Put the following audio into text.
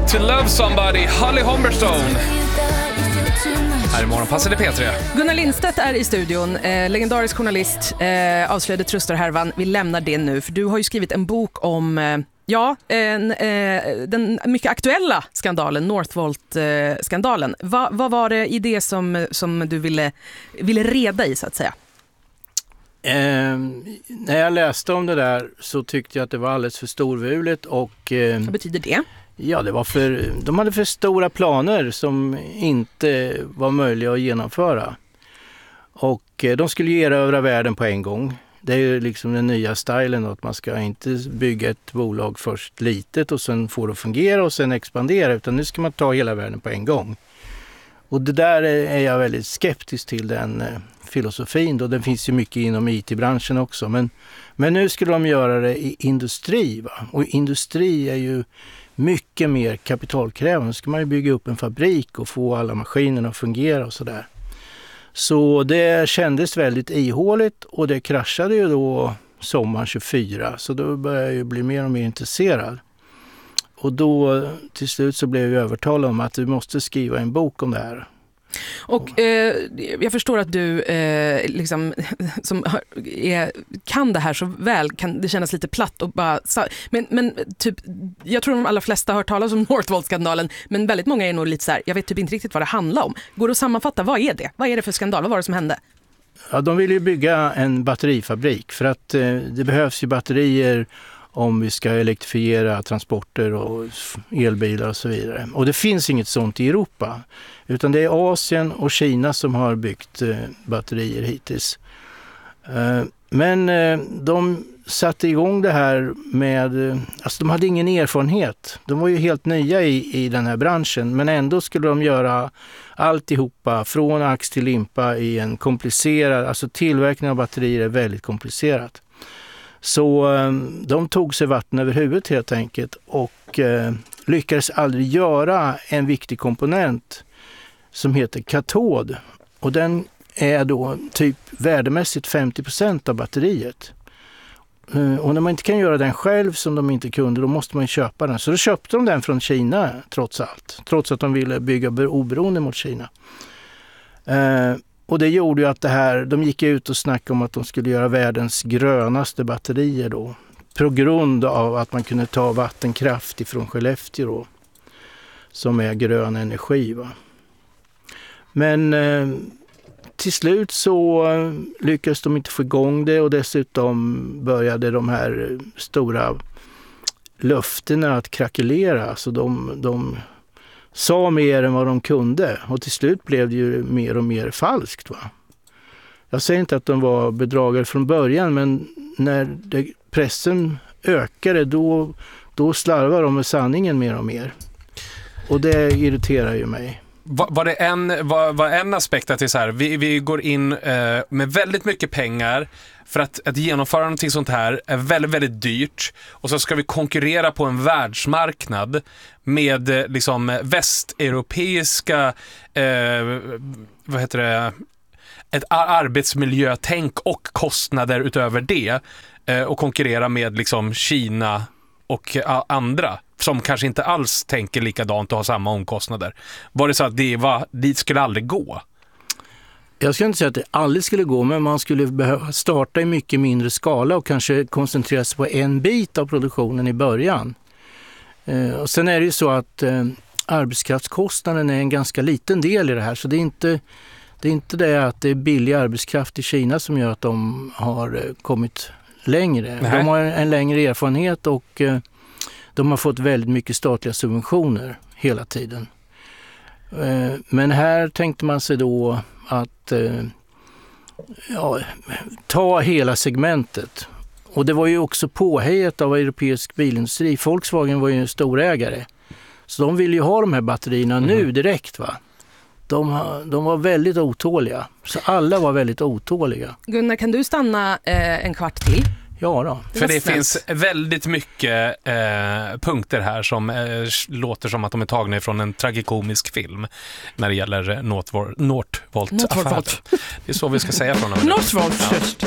to love somebody, Holly Humberstone. Här i Morgonpasset i P3. Gunnar Lindstedt är i studion, legendarisk journalist, avslöjade Truster-härvan. Vi lämnar det nu, för du har ju skrivit en bok om den mycket aktuella skandalen, Northvolt-skandalen. Vad var det i det som du ville reda i, så att säga? När jag läste om det där så tyckte jag att det var alldeles för storvulet och... Vad betyder det? Ja, de hade för stora planer som inte var möjliga att genomföra. Och de skulle ge över världen på en gång. Det är ju liksom den nya stilen att man ska inte bygga ett bolag först litet och sen få det att fungera och sen expandera, utan nu ska man ta hela världen på en gång. Och det där är jag väldigt skeptisk till, den filosofin då. Den finns ju mycket inom IT-branschen också, men nu skulle de göra det i industri, va? Och industri är ju mycket mer kapitalkrävande. Ska man ju bygga upp en fabrik och få alla maskinerna att fungera och sådär. Så det kändes väldigt ihåligt och det kraschade ju då sommaren 24. Så då började jag ju bli mer och mer intresserad. Och då till slut så blev jag övertalad om att vi måste skriva en bok om det här. Och jag förstår att du liksom, som kan det här så väl, kan det kännas lite platt och bara, men typ, jag tror de allra flesta har hört talas om Northvolt-skandalen, men väldigt många är nog lite så här, jag vet typ inte riktigt vad det handlar om. Går det att sammanfatta, vad är det? Vad är det för skandal? Vad var det som hände? Ja, de vill ju bygga en batterifabrik för att det behövs ju batterier om vi ska elektrifiera transporter och elbilar och så vidare. Och det finns inget sånt i Europa, utan det är Asien och Kina som har byggt batterier hittills. Men de satte igång det här med, alltså de hade ingen erfarenhet. De var ju helt nya i den här branschen, men ändå skulle de göra alltihopa från ax till limpa i en komplicerad, alltså tillverkning av batterier är väldigt komplicerat. Så de tog sig vatten över huvudet helt enkelt och lyckades aldrig göra en viktig komponent som heter katod. Och den är då typ värdemässigt 50% av batteriet. Och när man inte kan göra den själv som de inte kunde, då måste man köpa den. Så då köpte de den från Kina trots allt. Trots att de ville bygga oberoende mot Kina. Och det gjorde ju att de gick ut och snackade om att de skulle göra världens grönaste batterier då. På grund av att man kunde ta vattenkraft ifrån Skellefteå då, som är grön energi, va. Men till slut så lyckades de inte få igång det och dessutom började de här stora löftena att krackelera. Så de sa mer än vad de kunde och till slut blev det ju mer och mer falskt, va. Jag säger inte att de var bedragare från början, men när pressen ökade då slarvar de med sanningen mer och mer. Och det irriterar ju mig. Var en aspekt att det är så här, vi går in med väldigt mycket pengar för att genomföra någonting sånt här är väldigt, väldigt dyrt, och så ska vi konkurrera på en världsmarknad med liksom västeuropeiska ett arbetsmiljötänk och kostnader utöver det, och konkurrera med liksom Kina och andra som kanske inte alls tänker likadant och har samma omkostnader. Var det så att dit skulle aldrig gå? Jag skulle inte säga att det aldrig skulle gå, men man skulle behöva starta i mycket mindre skala och kanske koncentrera sig på en bit av produktionen i början. Och sen är det ju så att arbetskraftskostnaden är en ganska liten del i det här, så det är inte det att det är billig arbetskraft i Kina som gör att de har kommit längre. Nej. De har en längre erfarenhet och de har fått väldigt mycket statliga subventioner hela tiden. Men här tänkte man sig då att ta hela segmentet. Och det var ju också påhejet av europeisk bilindustri. Volkswagen var ju en storägare. Så de ville ju ha de här batterierna nu direkt, va. De var väldigt otåliga. Så alla var väldigt otåliga. Gunnar, kan du stanna en kvart till? Ja då. För det finns väldigt mycket punkter här som låter som att de är tagna ifrån en tragikomisk film när det gäller Northvolt-affären. Det är så vi ska säga från dem. Northvolt först.